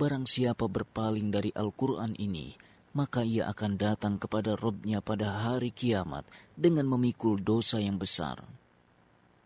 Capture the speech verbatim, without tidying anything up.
barang siapa berpaling dari Al-Quran ini, maka ia akan datang kepada Rabb-Nya pada hari kiamat dengan memikul dosa yang besar.